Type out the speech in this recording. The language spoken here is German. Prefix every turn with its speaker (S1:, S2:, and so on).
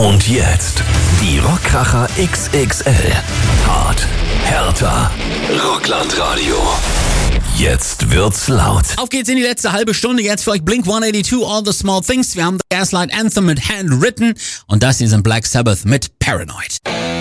S1: Und jetzt die Rockkracher XXL. Hart, härter, Rocklandradio. Jetzt wird's laut.
S2: Auf geht's in die letzte halbe Stunde. Jetzt für euch Blink-182, All the Small Things. Wir haben The Gaslight Anthem mit Handwritten und das hier sind Black Sabbath mit Paranoid.